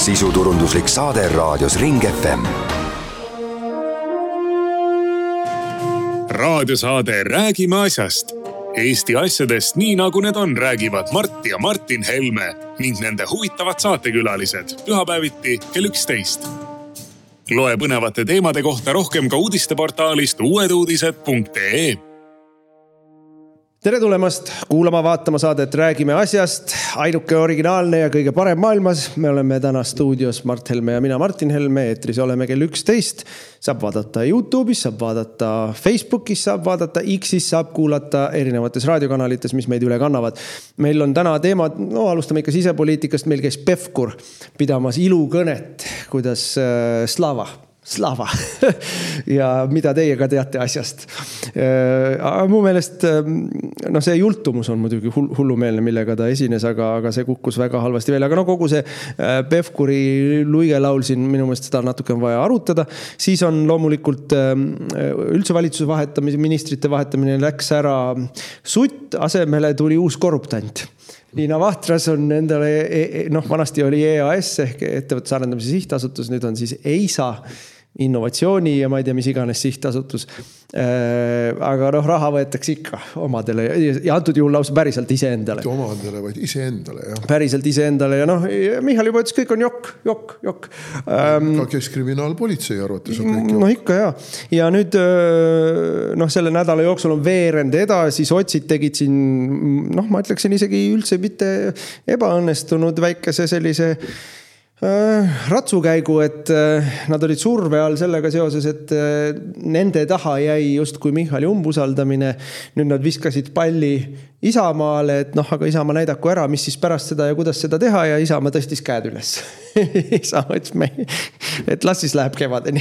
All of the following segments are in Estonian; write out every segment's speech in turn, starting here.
Sisuturunduslik saade raadios Ring FM. Raadiosaade Räägime asjast. Eesti asjadest nii nagu need on, räägivad Mart ja Martin Helme ning nende huvitavad saatekülalised pühapäeviti kell 11. Loe põnevate teemade kohta rohkem ka uudisteportaalist uueduudised.ee. Tere tulemast kuulama vaatama saadet Räägime asjast. Ainuke originaalne ja kõige parem maailmas. Me oleme täna stuudios Mart Helme ja mina Martin Helme. Eetris oleme kell 11. Saab vaadata YouTube'is, saab vaadata Facebookis, saab vaadata X'is, saab kuulata erinevates raadiokanalites, mis meid üle kannavad. Meil on täna teemad, alustame ikka sisepoliitikast. Meil käis Pevkur pidamas ilukõnet, kuidas Slava. Ja mida teie ka teate asjast. Mu meelest see jultumus on muidugi hullumeelne, millega ta esines, aga see kukkus väga halvasti veel. Aga kogu see Pevkuri luigelaul siin minu meelest seda natuke on vaja arutada. Siis on loomulikult üldse valitsuse vahetamine, ministrite vahetamine läks ära Sutt, asemele tuli uus korruptant. Liina Vahtras on endale, vanasti oli EAS ehk ettevõtluse arendamise sihtasutus, nüüd on siis EISA, innovatsiooni ja ma ei tea, mis iganes sihtasutus. Aga raha võetakse ikka omadele ja antud juhul lausa päriselt iseendale. Mitte omadele, vaid iseendale. Jah. Päriselt iseendale ja Michal juba ütles, kõik on jokk. Ka keskkriminaalpolitsei arvates on kõik jokk. Ikka jah. Ja nüüd selle nädala jooksul on veerend edasi, sotsid tegid siin, ma ütleksin isegi üldse mitte ebaõnnestunud väikese sellise ratsukäigu, et nad olid surve all sellega seoses, et nende taha jäi just kui Michali umbusaldamine. Nüüd nad viskasid palli Isamaale, et aga Isamaa näidaku ära, mis siis pärast seda ja kuidas seda teha ja Isamaa tõstis käed üles. Isamaa ütles, et las siis läheb kevadeni.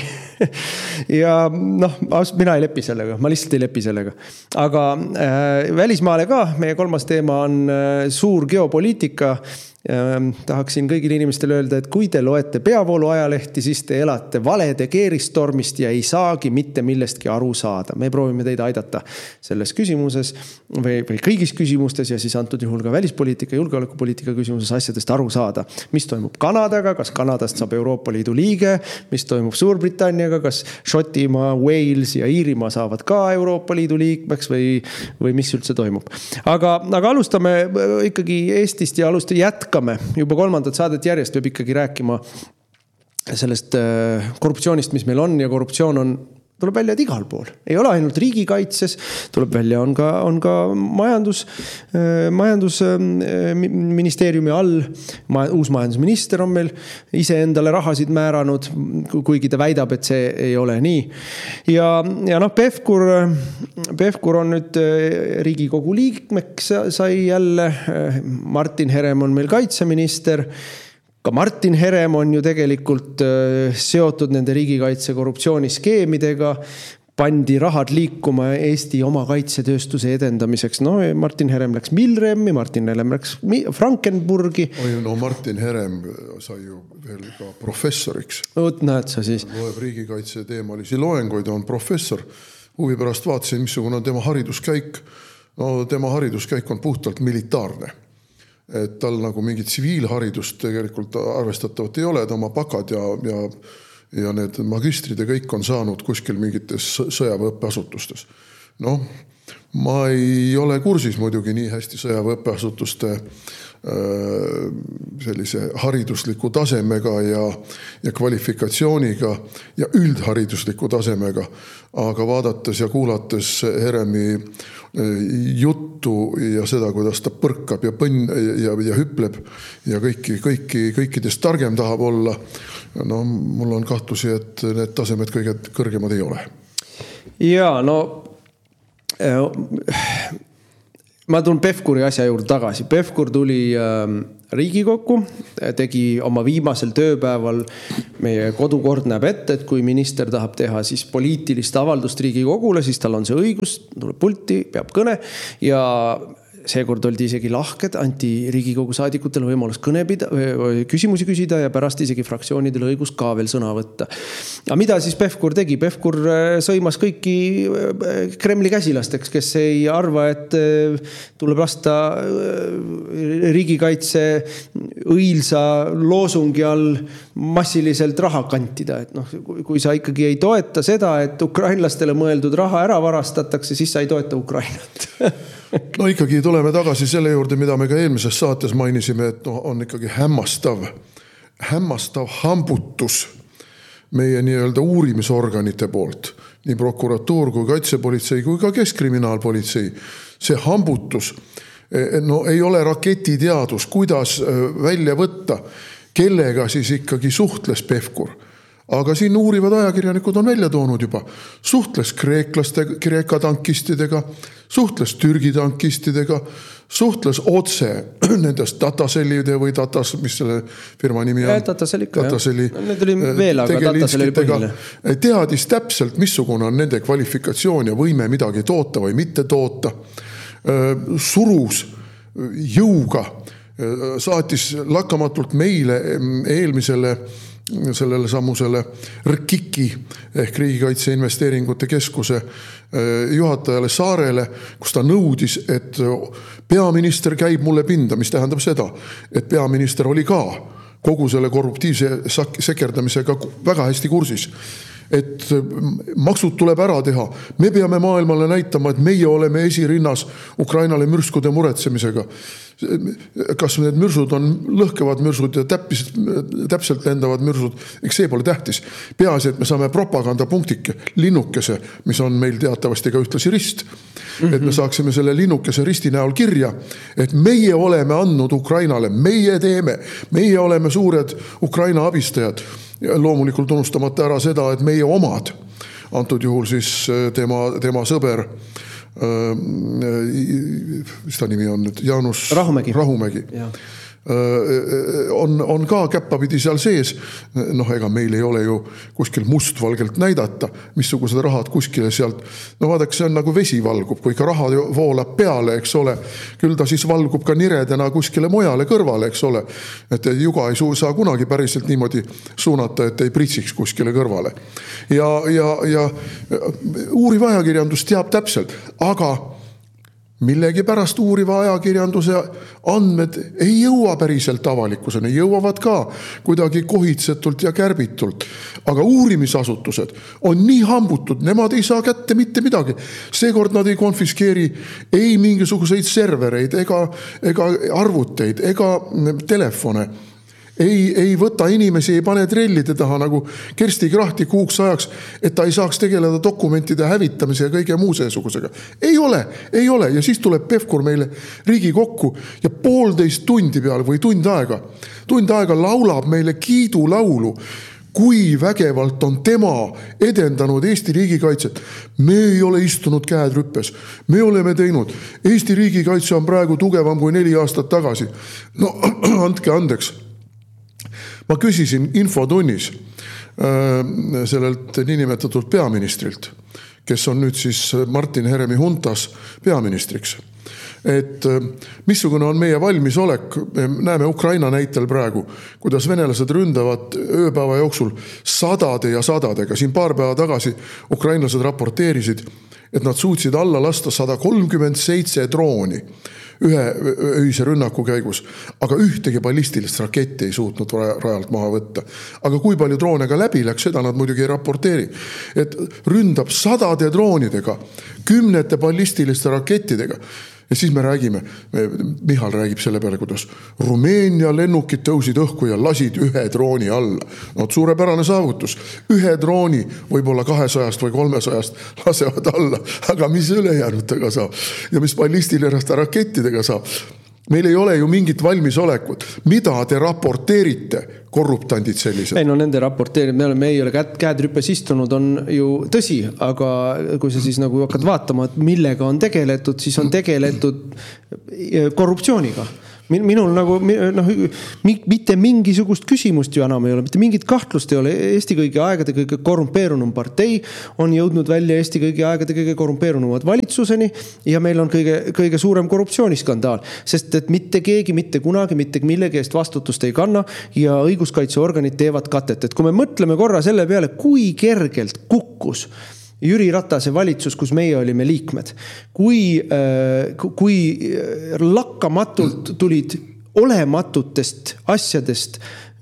Ja mina ei lepi sellega, ma lihtsalt ei lepi sellega. Aga välismaale ka, meie kolmas teema on suur geopoliitika. Tahaksin kõigile inimestele öelda, et kui te loete peavoolu ajalehti, siis te elate valede keeristormist ja ei saagi mitte millestki aru saada. Me proovime teid aidata selles küsimuses või kõigis küsimustes ja siis antud juhul ka välispoliitika, julgeolekupoliitika küsimuses asjadest aru saada. Mis toimub Kanadaga, kas Kanadast saab Euroopa Liidu liige, mis toimub Suurbritanniaga, kas Šotimaa, Wales ja Iirimaa saavad ka Euroopa Liidu liikmeks või mis üldse toimub. Aga alustame ikkagi Eestist ja jätkame. Juba kolmandat saadet järjest peab ikkagi rääkima sellest korruptsioonist, mis meil on ja korruptsioon tuleb välja igal pool. Ei ole ainult riigikaitses, tuleb välja on ka majandusministeeriumi all. Uus majandusminister on meil ise endale rahasid määranud, kuigi ta väidab, et see ei ole nii. Ja Pevkur on nüüd Riigikogu liikmeks sai jälle. Martin Herem on meil kaitseminister. Ka Martin Herem on ju tegelikult seotud nende riigikaitse korruptsiooniskeemidega, pandi rahad liikuma Eesti oma kaitsetööstuse edendamiseks. Martin Herem läks Milremi, Martin Herem läks Frankenburgi. Martin Herem sai ju veel ka professoriks. Näed sa siis. Loeb riigikaitse teemalisi loengoid, on professor. Huvi pärast vaatasin, missugune on tema hariduskäik. Tema hariduskäik on puhtalt militaarne. Et tal nagu mingit tsiviilharidust tegelikult arvestatavat ei ole, et oma bakad ja need magistrid ja kõik on saanud kuskil mingites sõjaväeõppeasutustes. Ma ei ole kursis muidugi nii hästi sõjaväeõppeasutuste sellise haridusliku tasemega ja kvalifikatsiooniga ja üldharidusliku tasemega, aga vaadates ja kuulates Heremi juttu ja seda, kuidas ta põrkab ja hüpleb ja kõikidest targem tahab olla, mul on kahtlusi, et need tasemed kõige kõrgemad ei ole. Jaa, ma tulen Pevkuri asja juurde tagasi. Pevkur tuli Riigikokku, tegi oma viimasel tööpäeval, meie kodukord näeb ette, et kui minister tahab teha siis poliitilist avaldust Riigikogule, siis tal on see õigus, tuleb pulti, peab kõne ja seekord oldi isegi lahked, anti Riigikogu saadikutele võimalus küsimusi küsida ja pärast isegi fraktsioonidele õigus ka veel sõna võtta. Aga mida siis Pevkur tegi? Pevkur sõimas kõiki Kremli käsilasteks, kes ei arva, et tuleb lasta riigikaitse õilsa loosungi all massiliselt raha kantida. Et kui sa ikkagi ei toeta seda, et ukrainlastele mõeldud raha ära varastatakse, siis sa ei toeta Ukrainat. No ikkagi tuleme tagasi selle juurde, mida me ka eelmises saates mainisime, et on ikkagi hämmastav hambutus meie nii-öelda uurimisorganite poolt, nii prokuratuur kui kaitsepolitsei kui ka keskkriminaalpolitsei. See hambutus ei ole raketiteadus, kuidas välja võtta, kellega siis ikkagi suhtles Pevkur. Aga siin uurivad ajakirjanikud on välja toonud juba. Suhtles Kreeka tankistidega, suhtles Türgi tankistidega, suhtles otse nendest Datasellide või mis selle firma nimi on? Datasell ikka, need oli veel, aga Datasell oli põhiline. Teadis täpselt, missugune on nende kvalifikatsioon ja võime midagi toota või mitte toota. Surus jõuga, saatis lakkamatult meile eelmisele sellele sammusele RKIK-i ehk Riigikaitse Investeeringute Keskuse juhatajale Saarele, kus ta nõudis, et peaminister käib mulle pinda, mis tähendab seda, et peaminister oli ka kogu selle korruptiivse sekerdamisega väga hästi kursis. Et maksud tuleb ära teha. Me peame maailmale näitama, et meie oleme esirinnas Ukrainale mürskude muretsemisega. Kas need mürsud on lõhkevad mürsud ja täpselt lendavad mürsud, eks see pole tähtis. Peaasi, et me saame propagandapunktike, linnukese, mis on meil teatavasti ka ühtlasi rist, et me saaksime selle linnukese risti näol kirja, et meie oleme andnud Ukrainale, meie teeme, meie oleme suured Ukraina abistajad. Ja loomulikult unustamata ära seda, et meie omad, antud juhul siis tema sõber, mis ta nimi on nüüd? Jaanus Rahumägi. On ka käppapidi seal sees. Ega meil ei ole ju kuskil mustvalgelt näidata, missugused rahad kuskile sealt. Vaadake, see on nagu vesi valgub, kui ka raha voolab peale, eks ole. Küll ta siis valgub ka niredena kuskile mujale kõrvale, eks ole. Et juga ei saa kunagi päriselt niimoodi suunata, et ei pritsiks kuskile kõrvale. Ja uuriv ajakirjandus teab täpselt, aga millegi pärast uuriva ajakirjanduse andmed ei jõua päriselt avalikkuseni, jõuavad ka kuidagi kohitsetult ja kärbitult. Aga uurimisasutused on nii hambutud, nemad ei saa kätte mitte midagi. Seekord nad ei konfiskeeri ei mingisuguseid servereid ega arvuteid ega telefone. Ei võta inimesi, ei pane trellide taha nagu Kersti Krahti kuuks ajaks, et ta ei saaks tegeleda dokumentide hävitamise ja kõige muu seesugusega. Ei ole. Ja siis tuleb Pevkur meile Riigikokku ja 1,5 tundi peale või tund aega laulab meile kiidulaulu, kui vägevalt on tema edendanud Eesti riigikaitset. Me ei ole istunud käed rüppes. Me oleme teinud. Eesti riigikaitse on praegu tugevam kui 4 aastat tagasi. No, andke andeks. Ma küsisin infotunnis sellelt niinimetatud peaministrilt, kes on nüüd siis Martin Heremi huntas peaministriks. Et missugune on meie valmisolek, näeme Ukraina näitel praegu, kuidas venelased ründavad ööpäeva jooksul sadade ja sadadega. Siin paar päeva tagasi ukrainlased raporteerisid, et nad suutsid alla lasta 137 drooni ühe öise rünnaku käigus, aga ühtegi ballistilist raketti ei suutnud rajalt maha võtta. Aga kui palju droone ka läbi läks, seda nad muidugi ei raporteeri. Et ründab sadade droonidega, 10 ballistiliste rakettidega. Ja siis me räägime, Michal räägib selle peale, kuidas Rumeenia lennukid tõusid õhku ja lasid 1 drooni alla. No, suurepärane saavutus. 1 drooni, võib-olla 200 või 300 lasevad alla, aga mis ülejäänutega saab? Ja mis ballistiliste rakettidega saab? Meil ei ole ju mingit valmisolekut. Mida te raporteerite, korruptandid sellised? Ei, no nende raporteerid, me ei ole käed rüppes istunud, on ju tõsi, aga kui sa siis nagu hakkad vaatama, et millega on tegeletud, siis on tegeletud korruptsiooniga. Minul nagu mitte mingisugust küsimust ju enam ei ole, mitte mingit kahtlust ei ole. Eesti kõigi aegade kõige korrumpeerunum partei on jõudnud välja Eesti kõigi aegade kõige korrumpeerunumad valitsuseni ja meil on kõige suurem korruptsiooniskandaal, sest et mitte keegi, mitte kunagi, mitte millegi eest vastutust ei kanna ja õiguskaitseorganid teevad katet. Et kui me mõtleme korra selle peale, kui kergelt kukkus Jüri Ratase valitsus, kus meie olime liikmed, kui lakkamatult tulid olematutest asjadest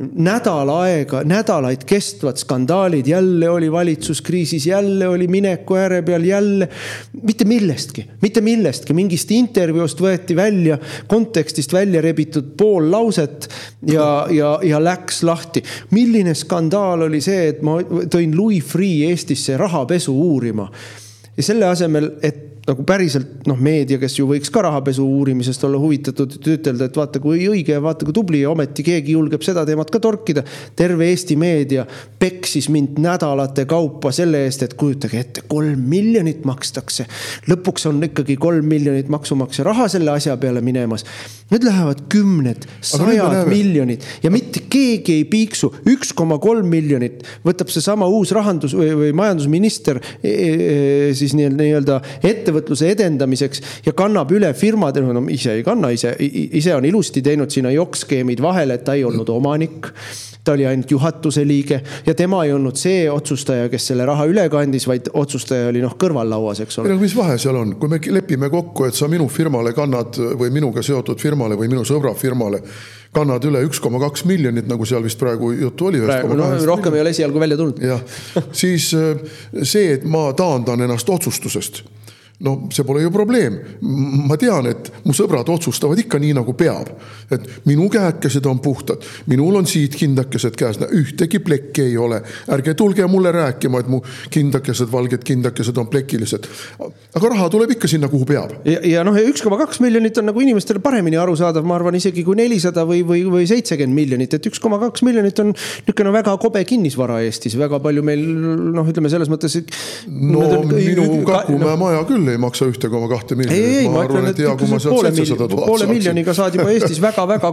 nädalaid kestvad skandaalid, jälle oli valitsuskriisis, jälle oli mineku ääre peal, jälle mitte millestki, mingist intervjuust võeti välja, kontekstist välja rebitud pool lauset ja läks lahti. Milline skandaal oli see, et ma tõin Louis Freeh Eestisse rahapesu uurima ja selle asemel, et nagu päriselt, meedia, kes ju võiks ka rahapesu uurimisest olla huvitatud, ütelda, et vaata kui õige ja vaata kui tubli ja ometi keegi julgeb seda teemat ka torkida. Terve Eesti meedia peksis mind nädalate kaupa selle eest, et kujutage ette, 3 miljonit makstakse. Lõpuks on ikkagi 3 miljonit maksumaksja raha selle asja peale minemas. Nüüd lähevad 10, 100 miljonit ja mitte keegi ei piiksu. 1,3 miljonit võtab see sama uus rahandus- või majandusminister siis nii-öelda ettevõtluse edendamiseks ja kannab üle firmad, ise ei kanna, ise on ilusti teinud sinna jokkskeemid vahele, et ta ei olnud omanik, ta oli ainult juhatuse liige ja tema ei olnud see otsustaja, kes selle raha üle kandis, vaid otsustaja oli kõrvallauas, eks ole. Mis vahe seal on? Kui me lepime kokku, et sa minu firmale kannad või minuga seotud firmale või minu sõbra firmale kannad üle 1,2 miljonit, nagu seal vist praegu juttu oli. Rohkem ei ole esialgu välja tulnud. Ja, siis see, et ma taandan ennast otsustusest, see pole ju probleem. Ma tean, et mu sõbrad otsustavad ikka nii, nagu peab. Et minu käekesed on puhtad. Minul on siit kindakesed käes. Ühtegi plekki ei ole. Ärge tulge mulle rääkima, et mu kindakesed, valged kindakesed on plekilised. Aga raha tuleb ikka sinna, kuhu peab. Ja 1,2 miljonit on nagu inimestele paremini arusaadav. Ma arvan isegi kui 400 või 70 miljonit. Et 1,2 miljonit on niisugune väga kobe kinnisvara Eestis. Väga palju meil, ütleme selles mõttes... minu Kakumäe maja küll ei maksa 1,2 miljonit. Ei, ma arvan, et poole miljoniga saad juba Eestis väga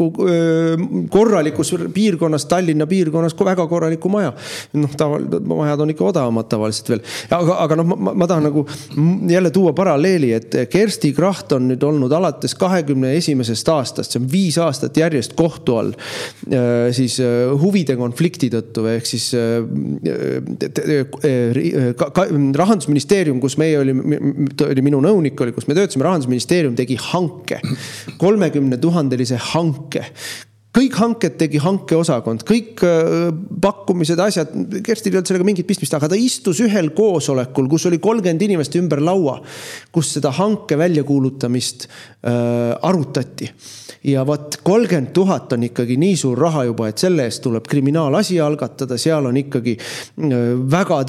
korralikus piirkonnas, Tallinna piirkonnas väga korraliku maja. Majad on ikka odavamad tavaliselt veel. Aga ma tahan nagu jälle tuua paralleeli, et Kersti Kracht on nüüd olnud alates 21. aastast, see on 5 aastat järjest kohtu all, siis huvide konflikti tõttu, ehk siis Rahandusministeerium, kus meie oli minu nõunik, kus me töötasime, Rahandusministeerium tegi hanke, 30 000 hanke. Kõik hanked tegi hankeosakond, kõik pakkumised, asjad, Kerstil ei olnud sellega mingit pistmist, aga ta istus ühel koosolekul, kus oli 30 inimest ümber laua, kus seda hanke väljakuulutamist arutati. Ja 30 000 on ikkagi nii suur raha juba, et selle eest tuleb kriminaalasi algatada, seal on ikkagi väga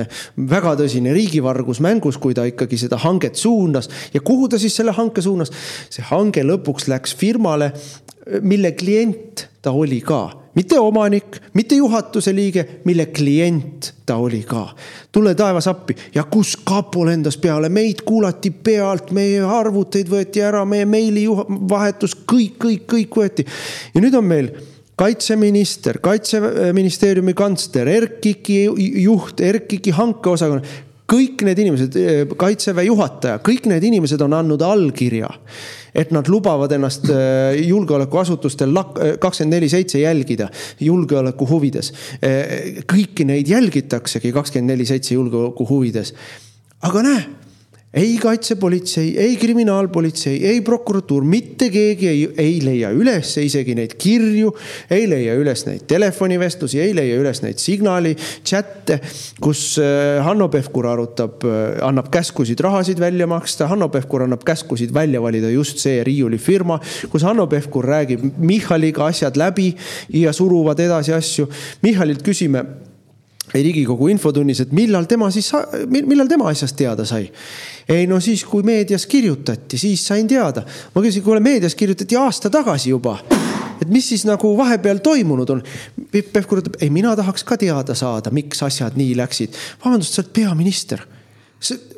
tõsine riigivargus mängus, kui ta ikkagi seda hanget suunas. Ja kuhu ta siis selle hanke suunas? See hange lõpuks läks firmale, mille klient ta oli ka. Mitte omanik, mitte juhatuse liige, mille klient ta oli ka. Tule taevas appi. Ja kus kapo lendas peale, meid kuulati pealt, meie arvuteid võeti ära, meie meili vahetus, kõik võeti. Ja nüüd on meil kaitseminister, kaitseministeeriumi kantsler, Erkiki juht, Erkiki hankeosakonna, kõik need inimesed, kaitseväe juhataja, kõik need inimesed on andnud allkirja, et nad lubavad ennast julgeolekuasutustel 24/7 jälgida julgeoleku huvides. Kõiki neid jälgitaksegi 24/7 julgeoleku huvides. Aga näe, ei kaitsepolitsei, ei kriminaalpolitsei, ei prokuratuur, mitte keegi ei leia üles isegi neid kirju, ei leia üles neid telefonivestlusi, ei leia üles neid signaali, chatte, kus Hanno Pevkur annab käskusid rahasid välja maksta, Hanno Pevkur annab käskusid välja valida just see riiuli firma, kus Hanno Pevkur räägib Michaliga asjad läbi ja suruvad edasi asju. Michalilt küsime Riigikogu infotunnis, et millal tema asjast teada sai? Ei, siis kui meedias kirjutati, siis sain teada. Ma küsin, kui meedias kirjutati aasta tagasi juba, et mis siis nagu vahepeal toimunud on? Pevkur ütleb, ei, mina tahaks ka teada saada, miks asjad nii läksid. Vabandust, sa oled peaminister.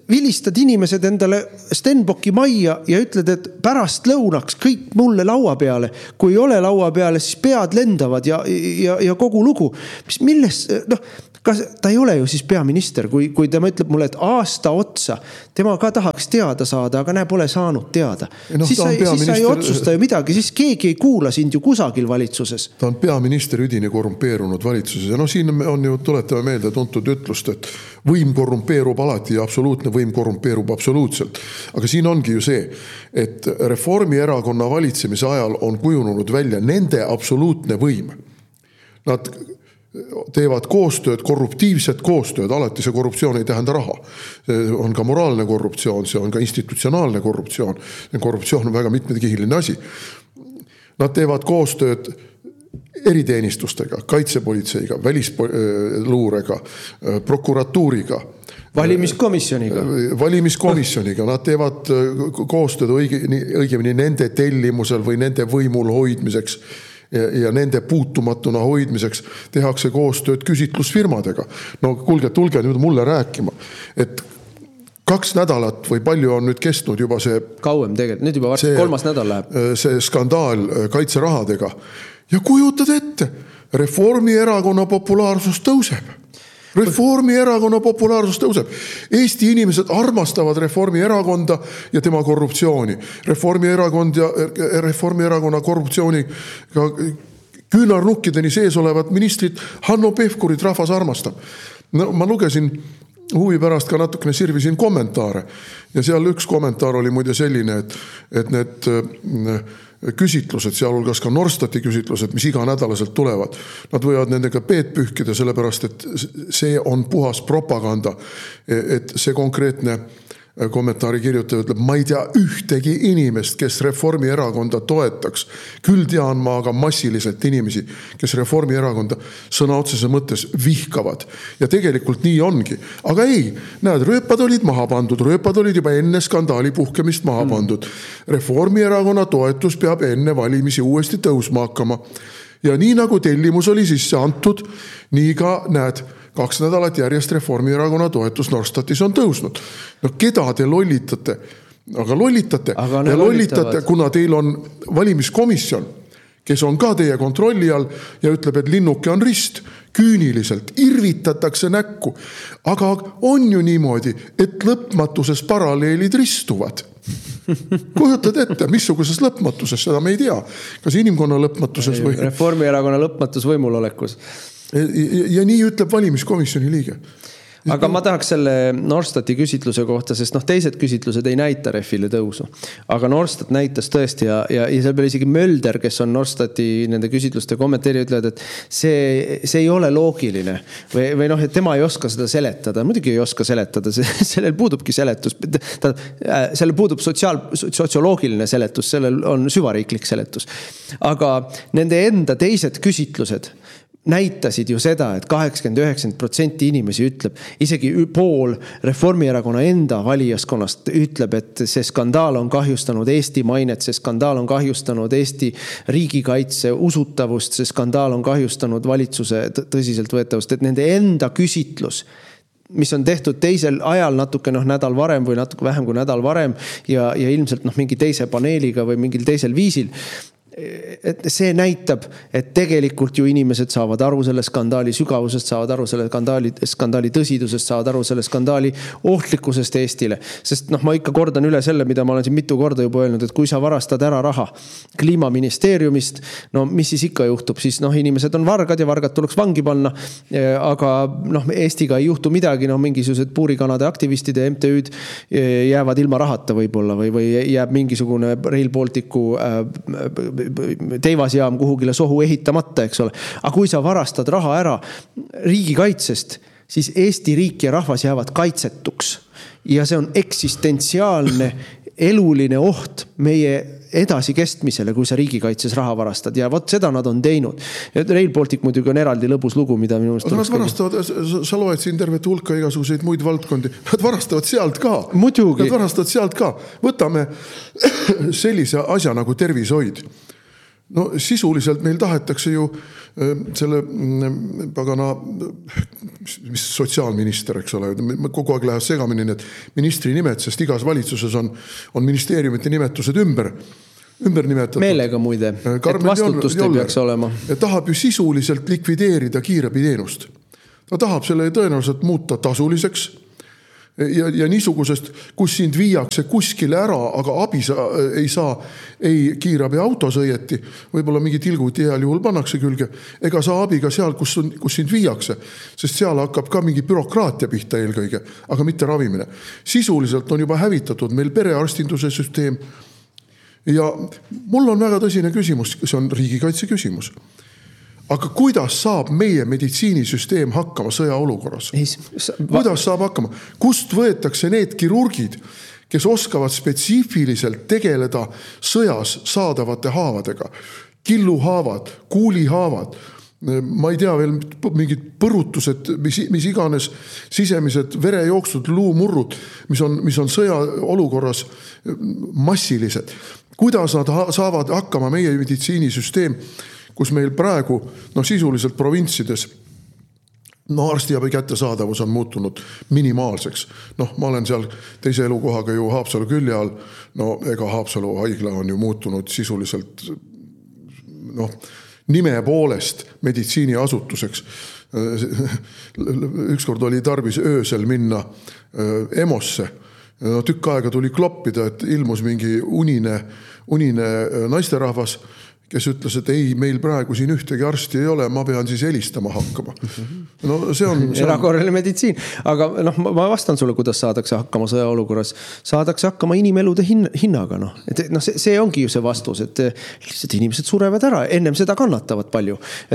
vilistad inimesed endale Stenbocki majja ja ütled, et pärast lõunaks kõik mulle laua peale. Kui ei ole laua peale, siis pead lendavad ja kogu lugu. Milles, kas ta ei ole ju siis peaminister, kui tema ütleb mulle, et aasta otsa tema ka tahaks teada saada, aga pole saanud teada. Siis sa ei otsusta ju midagi, siis keegi ei kuula sind ju kusagil valitsuses. Ta on peaminister üdini korrumpeerunud valitsuses ja siin on ju, tuletame meelde tuntud ütlust, et võim korrumpeerub alati ja absoluutne võim korrumpeerub absoluutselt. Aga siin ongi ju see, et Reformierakonna valitsemise ajal on kujunenud välja nende absoluutne võim. Nad teevad koostööd, korruptiivset koostööd, alati see korruptsioon ei tähenda raha. See on ka moraalne korruptsioon, see on ka institutsionaalne korruptsioon. Korruptsioon on väga mitmekihiline asi. Nad teevad koostööd eriteenistustega, kaitsepolitseiga, välisluurega, prokuratuuriga, valimiskomisjoniga. Nad teevad koostööd õigemini nende tellimusel või nende võimul hoidmiseks ja nende puutumatuna hoidmiseks tehakse koostööd küsitlusfirmadega. No kuulge, tulge nüüd mulle rääkima, et 2 nädalat või palju on nüüd kestnud juba see kauem tegelikult, nüüd juba varsti 3. nädal läheb. See skandaal kaitserahadega. Ja kujutad ette, Reformierakonna populaarsus tõuseb. Reformierakonna populaarsus tõuseb. Eesti inimesed armastavad Reformierakonda ja tema korruptsiooni. Reformierakonna korruptsiooni küünarnukkideni sees olevad ministrid Hanno Pevkurit rahvas armastab. No, ma lugesin huvi pärast ka natukene sirvisin kommentaare ja seal üks kommentaar oli muide selline, et need küsitlused, sealhulgas ka Norstati küsitlused, mis iganädalaselt tulevad, nad võivad nendega peed pühkida, sellepärast et see on puhas propaganda, et see konkreetne kommentaari kirjutaja ütleb, ma ei tea ühtegi inimest, kes Reformierakonda toetaks. Küll tean ma aga massiliselt inimesi, kes Reformierakonda sõna otsese mõttes vihkavad. Ja tegelikult nii ongi. Aga ei, näed, rööpad olid maha pandud, rööpad olid juba enne skandaali puhkemist maha pandud. Reformierakonna toetus peab enne valimisi uuesti tõusma hakkama. Ja nii nagu tellimus oli sisse antud, nii ka näed, 2 nädalat järjest Reformierakonna toetus Norstatis on tõusnud. No keda te lollitate? Aga lollitate, kuna teil on valimiskomisjon, kes on ka teie kontrolli all ja ütleb, et linnuke on rist, küüniliselt, irvitatakse näkku. Aga on ju niimoodi, et lõpmatuses paralleelid ristuvad. Kujutad ette, missuguses lõpmatuses, seda me ei tea. Kas inimkonna lõpmatuses või... Reformierakonna lõpmatus võimulolekus. Ja nii ütleb valimiskomisjoni liige. Aga ma tahaks selle Norstati küsitluse kohta, sest teised küsitlused ei näita Refile tõusu. Aga Norstat näitas tõesti ja seal peal isegi Mölder, kes on Norstati nende küsitluste kommenteeri, ütlevad, et see ei ole loogiline. Või et tema ei oska seda seletada. Muidugi ei oska seletada, sellel puudubki seletus. Sellel puudub sotsioloogiline seletus, sellel on süvariiklik seletus. Aga nende enda teised küsitlused näitasid ju seda, et 80-90% inimesi ütleb, isegi pool Reformierakonna enda valijaskonnast ütleb, et see skandaal on kahjustanud Eesti mainet, see skandaal on kahjustanud Eesti riigikaitse usutavust, see skandaal on kahjustanud valitsuse tõsiseltvõetavust, et nende enda küsitlus, mis on tehtud teisel ajal natuke nädal varem või natuke vähem kui nädal varem ja ilmselt mingi teise paneeliga või mingil teisel viisil, et see näitab, et tegelikult ju inimesed saavad aru selle skandaali sügavusest, saavad aru selle skandaali tõsidusest, saavad aru selle skandaali ohtlikkusest Eestile. Sest ma ikka kordan üle selle, mida ma olen siin mitu korda juba öelnud, et kui sa varastad ära raha kliimaministeeriumist, no mis siis ikka juhtub, siis inimesed on vargad ja vargad tuleks vangi panna, aga Eestiga ei juhtu midagi, mingisugused puurikanade aktivistid ja MTÜ'd jäävad ilma rahata võib-olla või jääb mingisugune Rail Balticu teivasjaam kuhugile sohu ehitamata, eks ole. Aga kui sa varastad raha ära riigikaitsest, siis Eesti riik ja rahvas jäävad kaitsetuks. Ja see on eksistentsiaalne, eluline oht meie edasi kestmisele, kui sa riigikaitses raha varastad. Ja vot seda nad on teinud. Rail Baltic muidugi on eraldi lõbus lugu, mida minu meelest... Nad varastavad, sa loed siin tervet hulka igasuguseid muid valdkondi. Nad varastavad sealt ka. Muidugi. Nad varastavad sealt ka. Võtame sellise asja nagu tervishoid. No sisuliselt meil tahetakse ju selle pagana, mis sotsiaalminister, eks ole, kogu aeg läheb segamini need ministri nimed, sest igas valitsuses on ministeeriumite nimetused ümber nimetatud. Meelega muide, et vastutust ei peaks olema. Tahab ju sisuliselt likvideerida kiirabiteenust. Ta tahab selle tõenäoliselt muuta tasuliseks ja niisugusest, kus sind viiakse kuskile ära, aga abi ei saa ei kiirabi autos õieti, võib-olla mingi tilguti heal juhul pannakse külge, ega saa abi ka seal, kus sind viiakse, sest seal hakkab ka mingi bürokraatia pihta eelkõige, aga mitte ravimine. Sisuliselt on juba hävitatud meil perearstinduse süsteem ja mul on väga tõsine küsimus, see on riigikaitse küsimus. Aga kuidas saab meie meditsiinisüsteem hakkama sõjaolukorras? Kuidas saab hakkama? Kust võetakse need kirurgid, kes oskavad spetsiifiliselt tegeleda sõjas saadavate haavadega? Killuhaavad, kuulihaavad, ma ei tea veel mingid põrutused, mis iganes sisemised verejooksud, luumurrud, mis on sõjaolukorras massilised. Kuidas nad saavad hakkama meie meditsiinisüsteem, kus meil praegu sisuliselt provintsides arstiabi kättesaadavus on muutunud minimaalseks. Ma olen seal teise elukohaga ju Haapsalu külje all. Ega Haapsalu haigla on ju muutunud sisuliselt nime poolest meditsiiniasutuseks. Ükskord oli tarvis öösel minna EMO-sse. Tükk aega tuli kloppida, et ilmus mingi unine naisterahvas, kes ütles, et ei, meil praegu siin ühtegi arsti ei ole, ma pean siis helistama hakkama. See on erakorraline meditsiin. Aga ma vastan sulle, kuidas saadakse hakkama sõjaolukorras. Saadakse hakkama inimelude hinnaga. See ongi ju see vastus, et lihtsalt inimesed surevad ära, ennem seda kannatavad palju.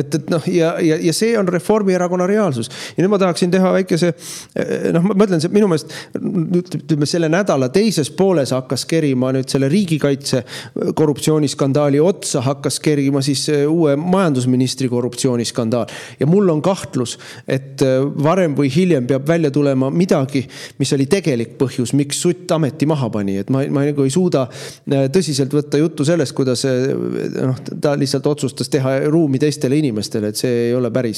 Ja see on Reformierakonna reaalsus. Ja nüüd ma tahaksin teha väikese, ma mõtlen, minu meelest selle nädala teises pooles hakkas kerima nüüd selle riigikaitse korruptsiooniskandaali otsa hakkas kerima siis uue majandusministri korruptsiooniskandaal. Ja mul on kahtlus, et varem või hiljem peab välja tulema midagi, mis oli tegelik põhjus, miks Sutt ameti maha pani. Et ma ei suuda tõsiselt võtta juttu sellest, kuidas ta lihtsalt otsustas teha ruumi teistele inimestele, et see ei ole päris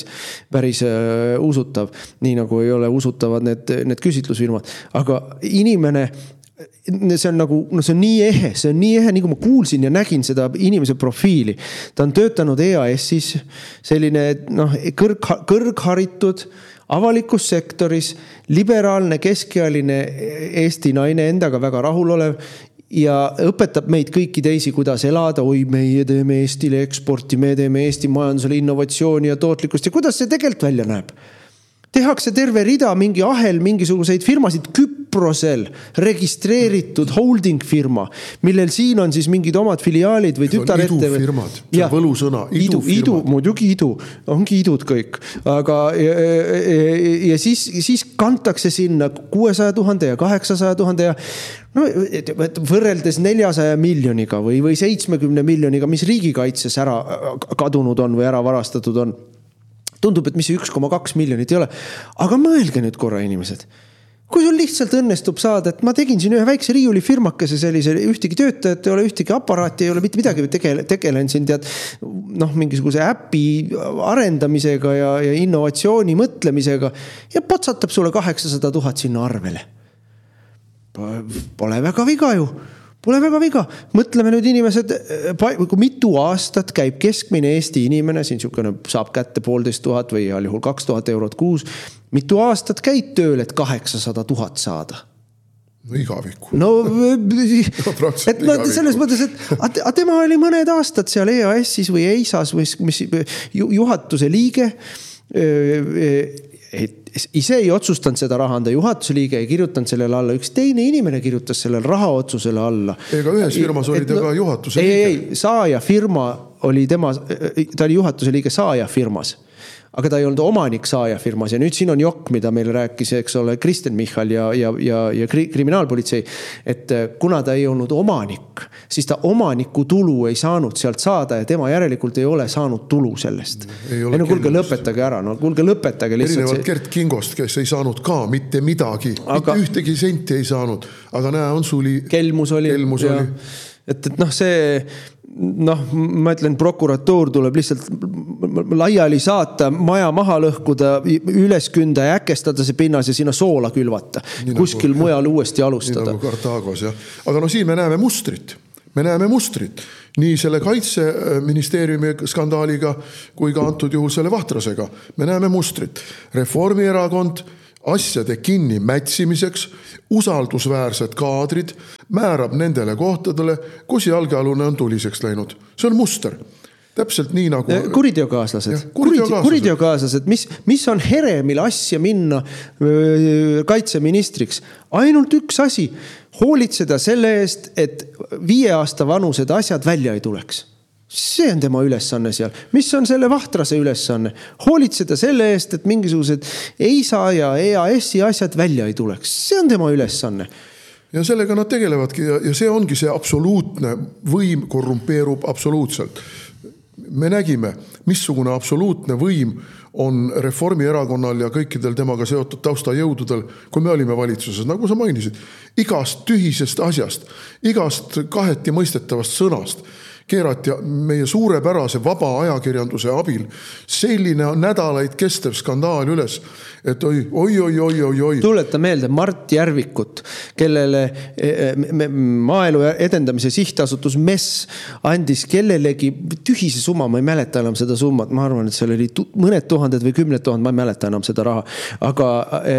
usutav, nii nagu ei ole usutavad need küsitlusfirmad. Aga inimene see on nii ehe, nii kui ma kuulsin ja nägin seda inimese profiili. Ta on töötanud EAS-is, selline kõrgharitud, avalikus sektoris, liberaalne, keskealine Eesti naine, endaga väga rahulolev ja õpetab meid kõiki teisi, kuidas elada. Oi, meie teeme Eestile eksporti, me teeme Eesti majandusele innovatsiooni ja tootlikkust ja kuidas see tegelikult välja näeb? Tehakse terve rida mingi ahel, mingisuguseid firmasid Küprosel registreeritud holding firma, millel siin on siis mingid omad filiaalid või tütarette. Idufirmad, see on võlusõna. Idu, muidugi idu, ongi idud kõik. Aga ja siis kantakse sinna 600 000 ja 800 000 ja võrreldes 400 miljoniga või 70 miljoniga, mis riigikaitses ära kadunud on või ära varastatud on. Tundub, et mis 1,2 miljonit ei ole. Aga mõelge nüüd korra inimesed. Kui sul lihtsalt õnnestub saada, et ma tegin siin ühe väikse riiuli firmakese sellise, ühtegi töötajat ei ole, ühtegi aparaati ei ole, mitte midagi tegelen siin mingisuguse äpi arendamisega ja innovatsiooni mõtlemisega ja potsatab sulle 800 000 sinna arvele. Pole väga viga ju. Pole väga viga. Mõtleme nüüd inimesed, kui mitu aastat käib keskmine Eesti inimene, siin saab kätte 1500 või heal juhul 2000 eurot kuus. Mitu aastat käid tööl, et 800 000 saada? Igaviku. Selles mõttes, et tema oli mõned aastad seal EAS-is või EISAS või juhatuse liige. Ise ei otsustanud seda raha anda juhatuse liige ei kirjutanud sellele alla. Üks teine inimene kirjutas sellele raha otsusele alla. Ega ühes firmas oli ta ka juhatuse liige. Ei, saaja firma oli ta oli juhatuse liige saaja firmas. Aga ta ei olnud omanik saaja firmas ja nüüd siin on jokk, mida meil rääkis, eks ole, Kristen Michal ja kriminaalpolitsei, et kuna ta ei olnud omanik, siis ta omaniku tulu ei saanud sealt saada ja tema järelikult ei ole saanud tulu sellest. Kuulge lõpetage ära, kuulge lõpetage lihtsalt. Erinevalt Gert Kingost, kes ei saanud ka mitte midagi, mitte ühtegi senti ei saanud, aga näe, on suli. Kelmus oli. et noh, see ma ütlen, prokuratuur tuleb lihtsalt laiali saata, maja maha lõhkuda, üles künda ja äkestada see pinnas ja sinna soola külvata. Kuskil mujal uuesti alustada. Nii nagu Kartaagos, jah. Aga no siin me näeme mustrit. Nii selle kaitseministeeriumi skandaaliga kui ka antud juhul selle Vahtrasega. Me näeme mustrit. Reformierakond asjade kinni mätsimiseks, usaldusväärsed kaadrid määrab nendele kohtadele, kus jalgealune on tuliseks läinud. See on muster. Täpselt nii nagu... Kuriteokaaslased. Kuriteokaaslased. Mis on Heremil asja minna kaitseministriks? Ainult üks asi. Hoolitseda selle eest, et 5 aasta vanused asjad välja ei tuleks. See on tema ülesanne seal. Mis on selle Vahtrase ülesanne? Hoolitseda selle eest, et mingisugused EISA ja EAS-i asjad välja ei tuleks. See on tema ülesanne. Ja sellega nad tegelevadki ja see ongi see absoluutne võim korrumpeerub absoluutselt. Me nägime, missugune absoluutne võim on Reformierakonnal ja kõikidel temaga seotud taustajõududel, kui me olime valitsuses, nagu sa mainisid, igast tühisest asjast, igast kaheti mõistetavast sõnast keerati meie suurepärase vaba ajakirjanduse abil selline nädalaid kestev skandaal üles, et oi. Tuleta meelde Mart Järvikut, kellele Maaelu Edendamise Sihtasutus MES andis kellelegi tühise summa, ma ei mäleta enam seda summat, ma arvan, et seal oli mõned tuhanded või 10 000, ma ei mäleta enam seda raha, aga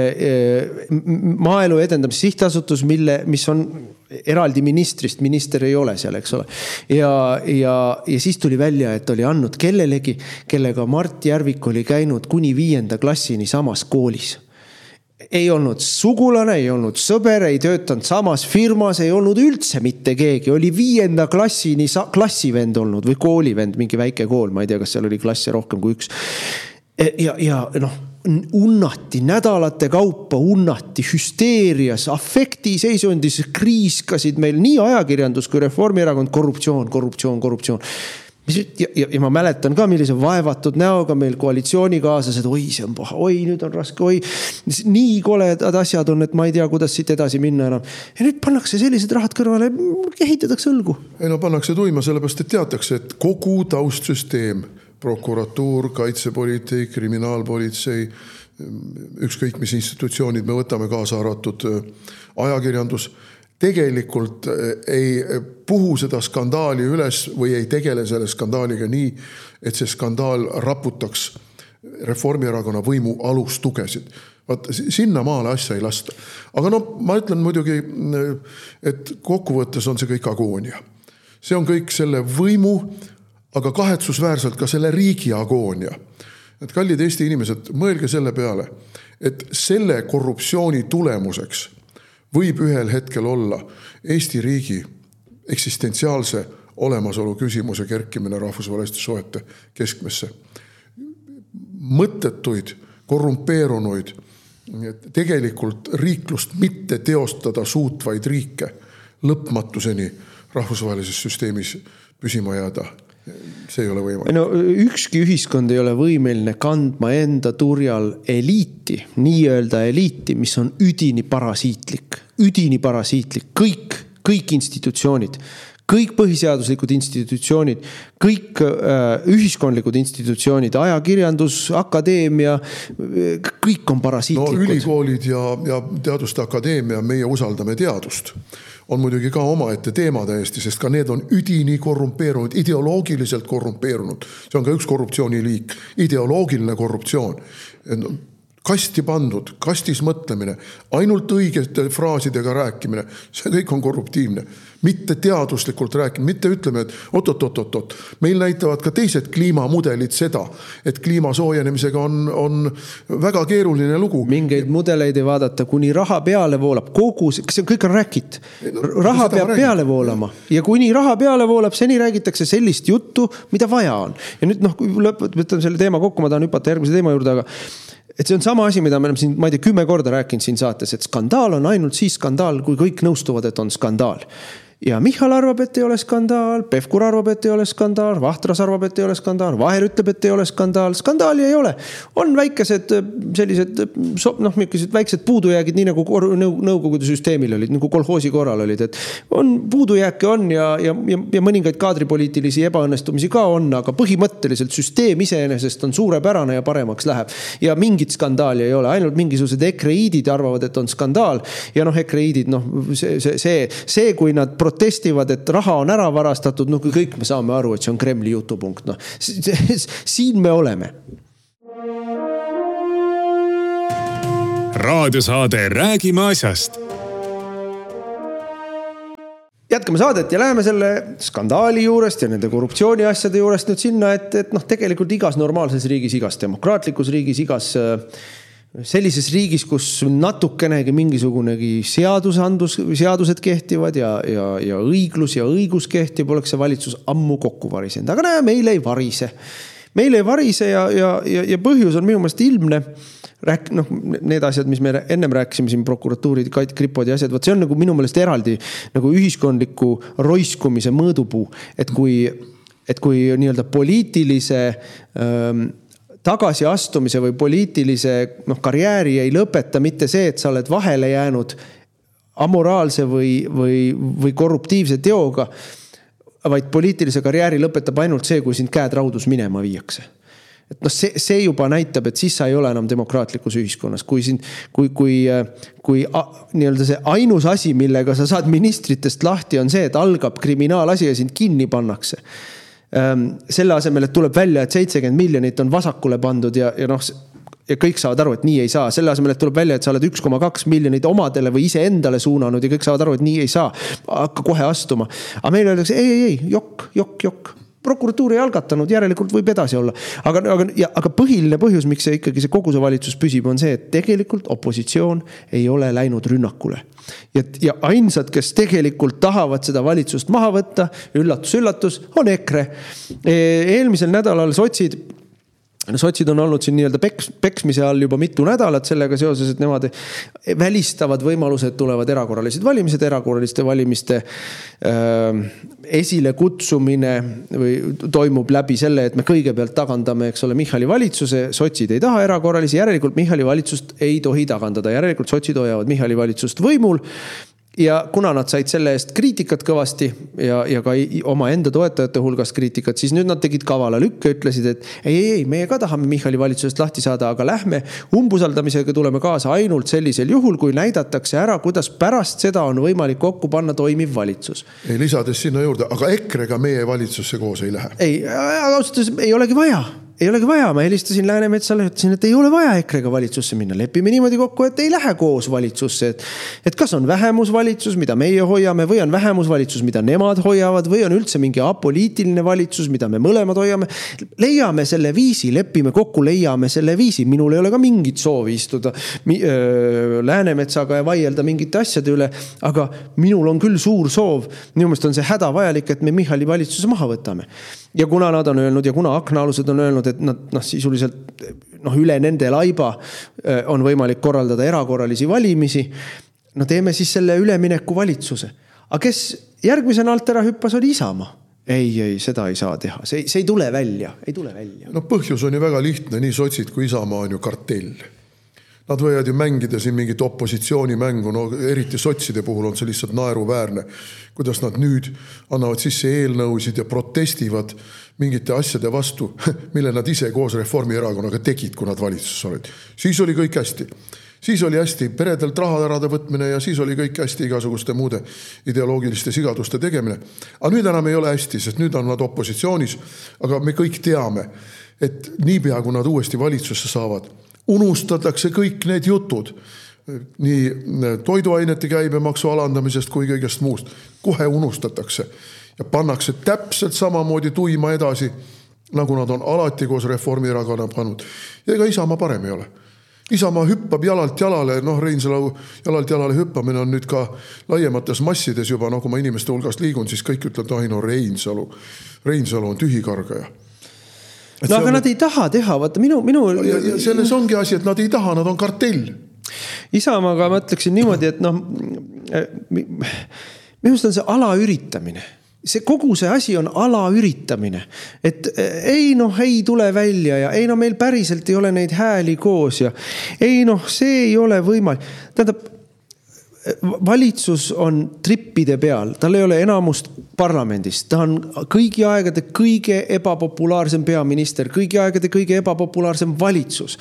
Maaelu Edendamise Sihtasutus, mis on eraldi ministrist, minister ei ole seal, eks ole. Ja siis tuli välja, et oli andnud kellelegi, kellega Mart Järvik oli käinud kuni 5. klassini samas koolis. Ei olnud sugulane, ei olnud sõber, ei töötanud samas firmas, ei olnud üldse mitte keegi. Oli 5. klassini klassivend olnud või koolivend, mingi väike kool, ma ei tea, kas seal oli klasse rohkem kui üks. Ja unnati nädalate kaupa, unnati hüsteerias, afekti seisundis kriiskasid meil nii ajakirjandus kui Reformierakond korruptsioon. Ja ma mäletan ka, millise vaevatud näoga meil koalitsioonikaaslased, oi, see on paha, oi, nüüd on raske, oi, nii koledad asjad on, et ma ei tea, kuidas siit edasi minna enam. Ja nüüd pannakse sellised rahad kõrvale, kehitatakse õlgu. Ei no pannakse tuima, sellepärast, et teatakse, et kogu taustsüsteem, prokuratuur, kaitsepolitsei, kriminaalpolitsei, ükskõik mis institutsioonid me võtame kaasa arvatud ajakirjandus, tegelikult ei puhu seda skandaali üles või ei tegele selle skandaaliga nii, et see skandaal raputaks Reformierakonna võimu alustugesid. Sinna maale asja ei lasta. Aga ma ütlen muidugi, et kokkuvõttes on see kõik agoonia. See on kõik selle võimu, aga kahetsusväärselt ka selle riigi agoonia. Et kallid Eesti inimesed, mõelge selle peale, et selle korruptsiooni tulemuseks võib ühel hetkel olla Eesti riigi eksistentsiaalse olemasolu küsimuse kerkimine rahvusvaheliste suhete keskmesse. Mõttetuid, korrumpeerunuid, tegelikult riiklust mitte teostada suutvaid riike lõpmatuseni rahvusvahelises süsteemis püsima jääda. See ei ole võimalik. No, ükski ühiskond ei ole võimeline kandma enda turjal eliiti, nii-öelda eliiti, mis on üdini parasiitlik. Kõik institutsioonid, kõik põhiseaduslikud institutsioonid, kõik ühiskondlikud institutsioonid, ajakirjandus, akadeemia, kõik on parasiitlikud. No ülikoolid ja teaduste akadeemia, meie usaldame teadust. On muidugi ka omaette teema täiesti, sest ka need on üdini korrumpeerunud, ideoloogiliselt korrumpeerunud. See on ka üks korruptsiooniliik, ideoloogiline korruptsioon. Kasti pandud, kastis mõtlemine, ainult õigete fraasidega rääkimine, see kõik on korruptiivne. Mitte teaduslikult rääkima, mitte ütleme, et oot. Meil näitavad ka teised kliimamudelid seda, et kliima soojenemisega on väga keeruline lugu. Mingeid mudeleid ei vaadata, kuni raha peale voolab. See kõik on rääkit. Raha peab peale voolama. Ja kuni raha peale voolab, seni räägitakse sellist juttu, mida vaja on. Ja nüüd, kui lõpetan selle teema kokku, ma tahan hüpata järgmise teema juurde, aga et see on sama asi, mida me oleme siin, ma ei tea, 10 korda rääkinud siin saates, et skandaal on ainult siis skandaal, kui kõik nõustuvad, et on skandaal. Ja Michal arvab, et ei ole skandaal, Pevkur arvab, et ei ole skandaal, Vahtras arvab, et ei ole skandaal, Vaher ütleb, et ei ole skandaal. Skandaali ei ole. On väikesed sellised, millised väiksed puudujäägid, nii nagu nõukogude süsteemil olid, nagu kolhoosi korral olid. Et on puudujääke on ja mõningaid kaadripoliitilisi ebaõnnestumisi ka on, aga põhimõtteliselt süsteem iseenesest on suurepärane ja paremaks läheb. Ja mingit skandaali ei ole, ainult mingisugused ekreiidid arvavad, et on skandaal. Ja ekreiidid, see, kui nad protestivad, et raha on ära varastatud, kõik me saame aru, et see on Kremli jutupunkt. Siin me oleme. Raadiosaade Räägime asjast. Jätkame saadet ja läheme selle skandaali juurest ja nende korruptsiooni asjade juurest nüüd sinna, et tegelikult igas normaalses riigis, igas demokraatlikus riigis, igas sellises riigis, kus natukenegi mingisugunegi seadused kehtivad ja õiglus ja õigus kehtib, oleks see valitsus ammu kokku varisenud. Aga meil ei varise. Meil ei varise ja põhjus on minu meelest ilmne. Need asjad, mis me ennem rääkisime siin prokuratuurid, kripod ja asjad, see on minu meelest eraldi ühiskondliku roiskumise mõõdupuu, et kui nii-öelda poliitilise tagasiastumise või poliitilise karjääri ei lõpeta mitte see, et sa oled vahele jäänud amoraalse või korruptiivse teoga, vaid poliitilise karjääri lõpetab ainult see, kui sind käed raudus minema viiakse. Et see juba näitab, et siis sa ei ole enam demokraatlikus ühiskonnas. Kui nii-öelda see ainus asi, millega sa saad ministritest lahti, on see, et algab kriminaalasi ja sind kinni pannakse. Selle asemel, et tuleb välja, et 70 miljonit on vasakule pandud ja kõik saavad aru, et nii ei saa. Selle asemel, et tuleb välja, et sa oled 1,2 miljonit omadele või ise endale suunanud ja kõik saavad aru, et nii ei saa. Hakka kohe astuma. Aga meil öeldakse, ei, jokk. Prokuratuur ei algatanud, järelikult võib edasi olla. Aga põhiline põhjus, miks ikkagi see kogu see valitsus püsib, on see, et tegelikult opositsioon ei ole läinud rünnakule. Ja ainsad, kes tegelikult tahavad seda valitsust maha võtta, üllatus, on EKRE. Eelmisel nädalal sotsid on olnud siin nii-öelda peksmise all juba mitu nädalat sellega seoses, et nemad välistavad võimalused tulevad erakorraliste valimiste esile kutsumine või toimub läbi selle, et me kõigepealt tagandame, eks ole, Michali valitsuse, sotsid ei taha erakorralisi, järelikult Michali valitsust ei tohi tagandada, järelikult sotsid hoiavad Michali valitsust võimul. Ja kuna nad said selle eest kriitikat kõvasti ja ka oma enda toetajate hulgas kriitikat, siis nüüd nad tegid kavala lükke, ütlesid, et ei, meie ka tahame Michali valitsusest lahti saada, aga lähme umbusaldamisega tuleme kaasa ainult sellisel juhul, kui näidatakse ära, kuidas pärast seda on võimalik kokku panna toimiv valitsus. Ei lisades sinna juurde, aga EKRE-ga meie valitsusse koos ei lähe. Ei, aga ausalt ei olegi vaja. Ma helistasin Läänemetsale, ütlesin, et ei ole vaja EKRE-ga valitsusse minna. Lepime niimoodi kokku, et ei lähe koos valitsusse. Et kas on vähemusvalitsus, mida meie hoiame, või on vähemusvalitsus, mida nemad hoiavad, või on üldse mingi apoliitiline valitsus, mida me mõlemad hoiame. Leiame selle viisi, lepime kokku, leiame selle viisi. Minul ei ole ka mingit soovi istuda Läänemetsaga ja vaielda mingite asjade üle, aga minul on küll suur soov. Minu meelest on see hädavajalik, et me Michali valitsuse maha võtame. Ja kuna nad on öelnud ja kuna aknaalused on öelnud, et nad sisuliselt üle nende laiba on võimalik korraldada erakorralisi valimisi, teeme siis selle ülemineku valitsuse. Aga kes järgmisena alt ära hüppas, oli Isamaa. Ei, seda ei saa teha. See ei tule välja. Põhjus on ju väga lihtne, nii sotsid kui Isamaa on ju kartell. Nad võivad ju mängida siin mingit opositsioonimängu, eriti sotside puhul on see lihtsalt naeruväärne, kuidas nad nüüd annavad sisse eelnõusid ja protestivad mingite asjade vastu, mille nad ise koos Reformierakonnaga tegid, kui nad valitsuses olid. Siis oli kõik hästi. Siis oli hästi peredelt raha ära võtmine ja siis oli kõik hästi igasuguste muude ideoloogiliste sigaduste tegemine. Aga nüüd enam ei ole hästi, sest nüüd on nad opositsioonis, aga me kõik teame, et niipea kui nad uuesti valitsusse saavad, unustatakse kõik need jutud nii toiduainete käibemaksu alandamisest kui kõigest muust. Kohe unustatakse ja pannakse täpselt samamoodi tuima edasi, nagu nad on alati koos Reformierakonna pannud. Ja ega Isamaa parem ei ole. Isamaa hüppab jalalt jalale, Reinsalu jalalt jalale hüppamine on nüüd ka laiemates massides juba, kui ma inimeste hulgast liigun, siis kõik ütlevad, Reinsalu on tühikargaja. Aga nad ei taha teha, vaata Ja selles ongi asi, et nad ei taha, nad on kartell. Isamaaga ma ütleksin niimoodi, et minu arust on see alaüritamine. Kogu see asi on alaüritamine. Et ei tule välja ja ei meil päriselt ei ole neid hääli koos ja ei see ei ole võimalik. Tähendab, valitsus on trippide peal, tal ei ole enamust parlamendis, ta on kõigi aegade kõige ebapopulaarsem peaminister, kõigi aegade kõige ebapopulaarsem valitsus.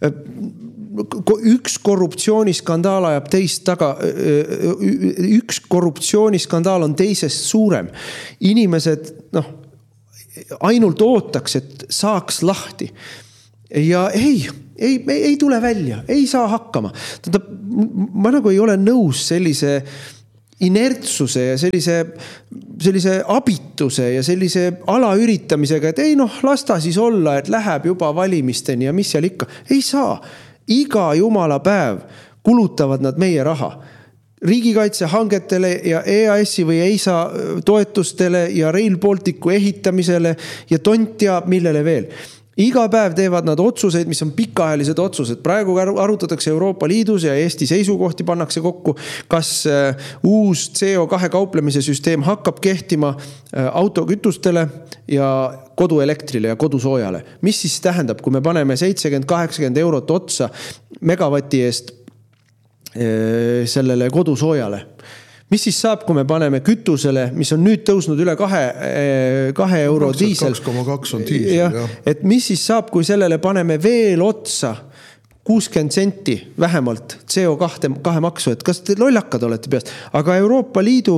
Üks korruptsiooniskandaal ajab teist taga, üks korruptsiooniskandaal on teisest suurem. Inimesed ainult ootaks, et saaks lahti. Ja ei tule välja, ei saa hakkama. Ma nagu ei ole nõus sellise inertsuse ja sellise abituse ja sellise alaüritamisega, et ei lasta siis olla, et läheb juba valimisteni ja mis seal ikka. Ei saa. Iga jumala päev kulutavad nad meie raha. Riigikaitse hangetele ja EAS-i või EISA toetustele ja Rail Balticu ehitamisele ja tontia millele veel. Iga päev teevad nad otsuseid, mis on pikaajalised otsused. Praegu arutatakse Euroopa Liidus ja Eesti seisukohti pannakse kokku, kas uus CO2 kauplemise süsteem hakkab kehtima autokütustele ja koduelektrile ja kodusoojale. Mis siis tähendab, kui me paneme 70-80 eurot otsa megavati eest sellele kodusoojale? Mis siis saab, kui me paneme kütusele, mis on nüüd tõusnud üle 2 euro diisel? 2,2 on diisel, jah. Et mis siis saab, kui sellele paneme veel otsa 60 senti vähemalt CO2 maksu, et kas te lollakad olete peast? Aga Euroopa Liidu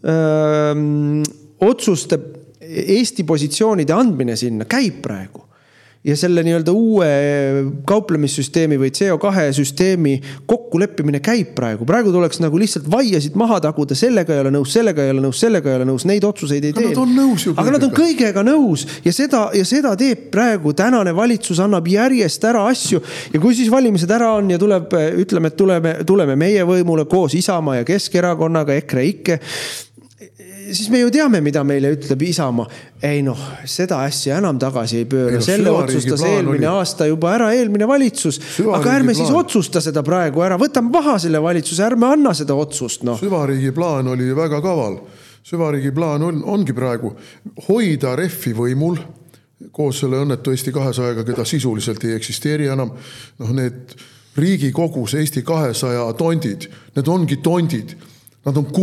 otsuste Eesti positsioonide andmine sinna käib praegu. Ja selle nii-öelda uue kauplemissüsteemi või CO2 süsteemi kokkuleppimine käib praegu. Praegu tuleks nagu lihtsalt vaiasid maha taguda, sellega ei ole nõus, sellega ei ole nõus, sellega ei ole nõus, neid otsuseid ei tee. Aga nad on kõigega nõus ja seda teeb praegu tänane valitsus, annab järjest ära asju ja kui siis valimised ära on ja ütleme, et tuleme meie võimule koos Isamaa ja Keskerakonnaga, EKRE ikke, siis me ju teame, mida meile ütleb Isamaa. Ei seda asja enam tagasi ei pööra. Selle otsustas eelmine aasta juba ära eelmine valitsus. Aga ärme siis otsusta seda praegu ära. Võtame maha selle valitsuse, ärme anna seda otsust. Süvariigi plaan oli väga kaval. Süvariigi plaan ongi praegu hoida Refi võimul koos selle õnnetu Eesti 200-ga, keda sisuliselt ei eksisteeri enam. Need Riigikogus Eesti 200 tondid, need ongi tondid. Nad on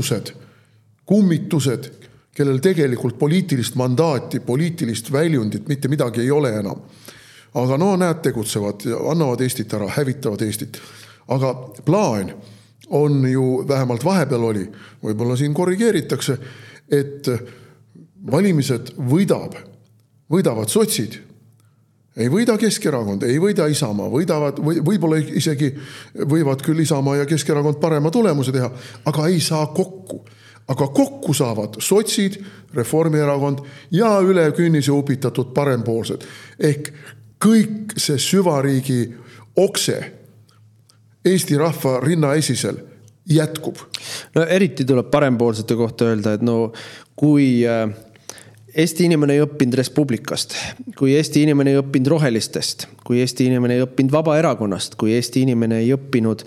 kummitused, kellel tegelikult poliitilist mandaati, poliitilist väljundit, mitte midagi ei ole enam. Aga näed tegutsevad, annavad Eestit ära, hävitavad Eestit. Aga plaan on ju, vähemalt vahepeal oli, võib-olla siin korrigeeritakse, et valimised võidavad sotsid. Ei võida Keskerakond, ei võida Isamaa, võib-olla isegi võivad küll Isamaa ja Keskerakond parema tulemuse teha, aga ei saa kokku. Aga kokku saavad sotsid, Reformierakond ja üle künnise upitatud parempoolsed. Ehk kõik see süvariigi okse Eesti rahva rinnaesisel jätkub. Eriti tuleb parempoolsete kohta öelda, et kui Eesti inimene ei õppinud Res Publicast, kui Eesti inimene ei õppinud rohelistest, kui Eesti inimene ei õppinud Vabaerakonnast, kui Eesti inimene ei õppinud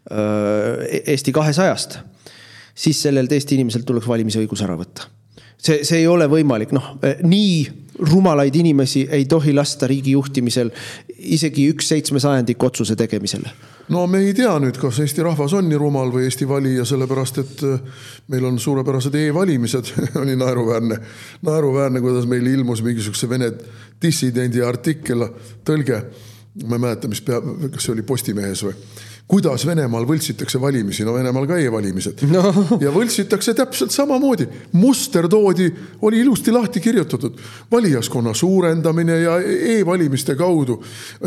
Eesti 200-st, siis sellelt Eesti inimeselt tuleks valimisõigus ära võtta. See ei ole võimalik. Nii rumalaid inimesi ei tohi lasta riigi juhtimisel isegi 1/700 otsuse tegemisele. Me ei tea nüüd, kas Eesti rahvas on nii rumal või Eesti valija, sellepärast, et meil on suurepärased e-valimised. Oli naeruväärne, kuidas meil ilmus mingisuguse Vene dissidendi artikkel, tõlge. Ma ei mäleta, kas see oli Postimehes või. Kuidas Venemaal võltsitakse valimisi? Venemaal ka e-valimised. Ja võltsitakse täpselt samamoodi. Muster oli ilusti lahti kirjutatud. Valijaskonna suurendamine ja e-valimiste kaudu.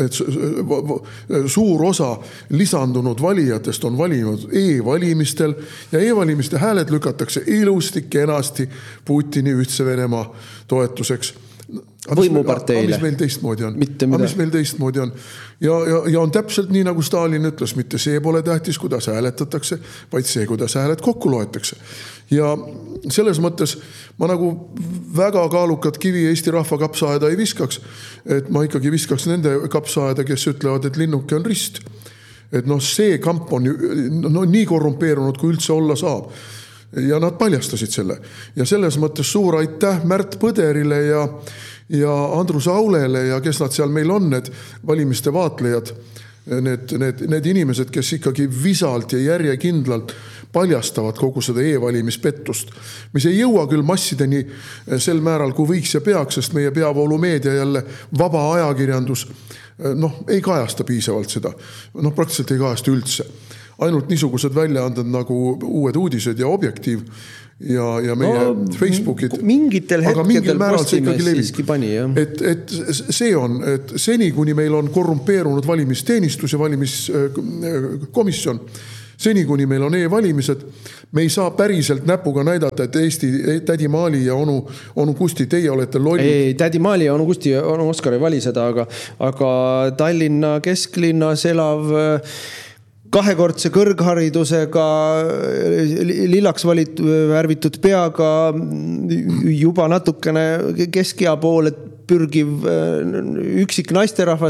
Suur osa lisandunud valijatest on valinud e-valimistel ja e-valimiste hääled lükatakse ilusti kenasti Putini Ühtse Venemaa toetuseks. Võimuparteile. Mis meil teistmoodi on? Ja on täpselt nii, nagu Stalin ütles, mitte see pole tähtis, kuidas hääletatakse, vaid see, kuidas hääled kokku loetakse. Ja selles mõttes ma nagu väga kaalukat kivi Eesti rahva kapsaaeda ei viskaks, et ma ikkagi viskaks nende kapsaaeda, kes ütlevad, et linnuke on rist. Et see kamp on nii korrumpeerunud, kui üldse olla saab. Ja nad paljastasid selle. Ja selles mõttes suur aitäh Märt Põderile ja Andrus Aulele ja kes nad seal meil on, need valimiste vaatlejad, need inimesed, kes ikkagi visalt ja järjekindlalt paljastavad kogu seda e-valimispettust, mis ei jõua küll massideni sel määral, kui võiks ja peaks, sest meie peavoolumeedia jälle vaba ajakirjandus ei kajasta piisavalt seda. Praktiliselt ei kajasta üldse. Ainult niisugused väljaanded nagu Uued uudised ja Objektiiv ja meie Facebookid. Mingitel hetkedel Postimees siiski pani, jah. Et see on, et seni, kuni meil on korrumpeerunud valimisteenistus ja valimiskomisjon, seni, kuni meil on e-valimised, me ei saa päriselt näpuga näidata, et Eesti tädi Maali ja onu Kusti, teie olete lollid. Ei, tädi Maali ja onu Kusti ja onu Oskar ei vali seda, aga Tallinna kesklinnas elav kahekordse kõrgharidusega lillaks värvitud peaga juba natukene keskea poole pürgiv üksik naisterahvas,